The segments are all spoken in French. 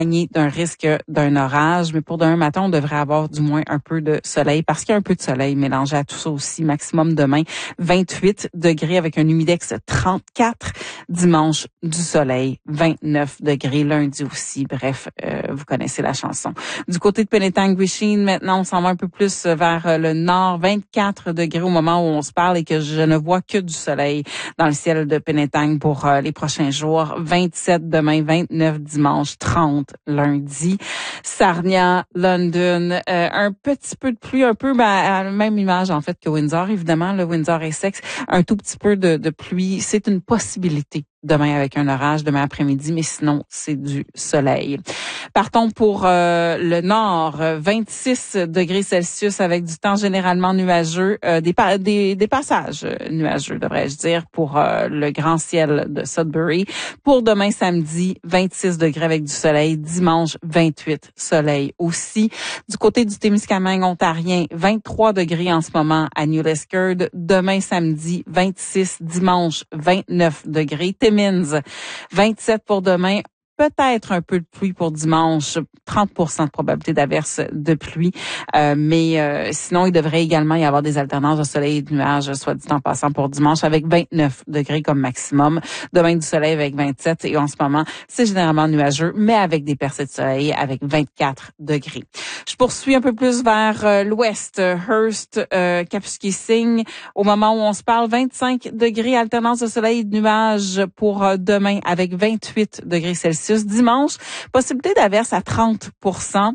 d'un risque d'un orage, mais pour demain matin, on devrait avoir du moins un peu de soleil parce qu'il y a un peu de soleil mélangé à tout ça aussi. Maximum demain, 28 degrés avec un humidex 34. Dimanche, du soleil, 29 degrés. Lundi aussi. Bref, vous connaissez la chanson. Du côté de Penetang-Gwisheen, maintenant, on s'en va un peu plus vers le nord. 24 degrés au moment où on se parle et que je ne vois que du soleil dans le ciel de Penetang pour les prochains jours. 27 demain, 29 dimanche, 30 lundi. Sarnia, London, un petit peu de pluie, un peu à la même image en fait que Windsor. Évidemment, le Windsor est sec. Un tout petit peu de pluie, c'est une possibilité demain avec un orage, demain après-midi, mais sinon, c'est du soleil. Partons pour le nord, 26 degrés Celsius avec du temps généralement nuageux, des passages nuageux, devrais-je dire, pour le grand ciel de Sudbury. Pour demain samedi, 26 degrés avec du soleil. Dimanche, 28 soleil aussi. Du côté du Témiscamingue ontarien, 23 degrés en ce moment à New Liskeard. Demain samedi, 26. Dimanche, 29 degrés. Timmins, 27 pour demain. Peut-être un peu de pluie pour dimanche, 30% de probabilité d'averse de pluie. Mais sinon, il devrait également y avoir des alternances de soleil et de nuages, soit dit en passant, pour dimanche, avec 29 degrés comme maximum. Demain, du soleil avec 27. Et en ce moment, c'est généralement nuageux, mais avec des percées de soleil avec 24 degrés. Je poursuis un peu plus vers l'ouest. Hearst, Kapuskasing. Au moment où on se parle, 25 degrés, alternance de soleil et de nuages pour demain avec 28 degrés Celsius. Dimanche, possibilité d'averse à 30%.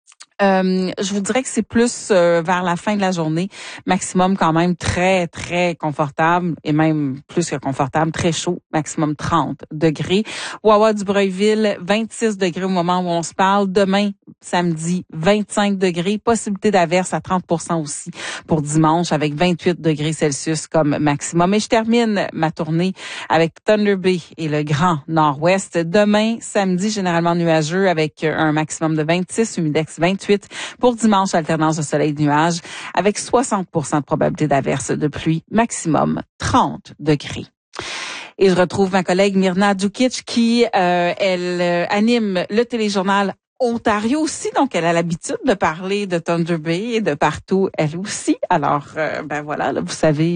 Je vous dirais que c'est plus vers la fin de la journée, maximum quand même très, très confortable et même plus que confortable, très chaud, maximum 30 degrés. Wawa du Breuilville, 26 degrés au moment où on se parle. Demain, samedi, 25 degrés, possibilité d'averse à 30% aussi pour dimanche avec 28 degrés Celsius comme maximum. Et je termine ma tournée avec Thunder Bay et le Grand Nord-Ouest. Demain, samedi, généralement nuageux avec un maximum de 26, humidex 28. Pour dimanche, alternance de soleil et de nuages avec 60% de probabilité d'averse de pluie, maximum 30 degrés. Et je retrouve ma collègue Myrna Djukic qui, elle anime le téléjournal Ontario aussi, donc elle a l'habitude de parler de Thunder Bay et de partout elle aussi. Alors ben voilà, là,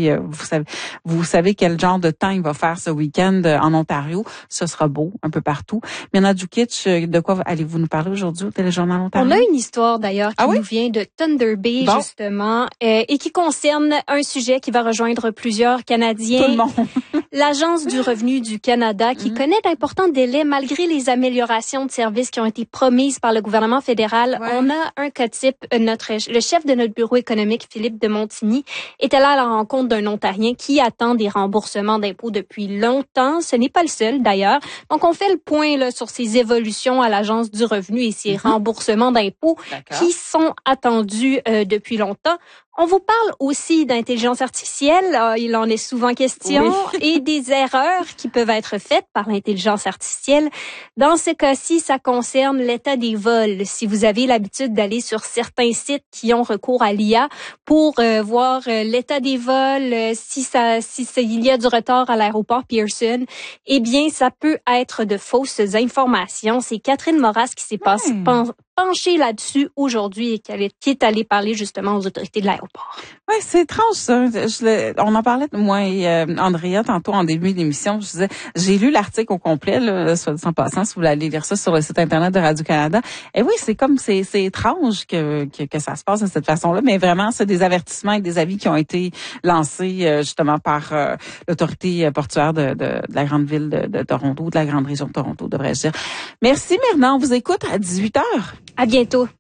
vous savez quel genre de temps il va faire ce week-end en Ontario. Ce sera beau un peu partout. Myrna Djukic, de quoi allez-vous nous parler aujourd'hui au téléjournal Ontario? On a une histoire d'ailleurs qui nous vient de Thunder Bay justement et qui concerne un sujet qui va rejoindre plusieurs Canadiens. Tout le monde. L'Agence du revenu du Canada qui connaît d'importants délais malgré les améliorations de services qui ont été promises par le gouvernement fédéral. Ouais. On a un cas type. Le chef de notre bureau économique, Philippe de Montigny, était là à la rencontre d'un Ontarien qui attend des remboursements d'impôts depuis longtemps. Ce n'est pas le seul d'ailleurs. Donc, on fait le point là, sur ces évolutions à l'Agence du revenu et ces remboursements d'impôts qui sont attendus depuis longtemps. On vous parle aussi d'intelligence artificielle, il en est souvent question, et des erreurs qui peuvent être faites par l'intelligence artificielle. Dans ce cas-ci, ça concerne l'état des vols. Si vous avez l'habitude d'aller sur certains sites qui ont recours à l'IA pour voir l'état des vols, il y a du retard à l'aéroport Pearson, eh bien, ça peut être de fausses informations. C'est Catherine Moras qui s'est penchée là-dessus aujourd'hui et qui est allée parler justement aux autorités de l'aéroport. Oui, c'est étrange ça. On en parlait moi et Andrea tantôt en début d'émission. Je disais, j'ai lu l'article au complet, là, soit dit en passant, si vous voulez aller lire ça sur le site internet de Radio-Canada. Et oui, c'est étrange que ça se passe de cette façon-là, mais vraiment, c'est des avertissements et des avis qui ont été lancés justement par l'autorité portuaire de la grande ville de Toronto, de la grande région de Toronto, devrais-je dire. Merci Myrna, on vous écoute à 18h. À bientôt.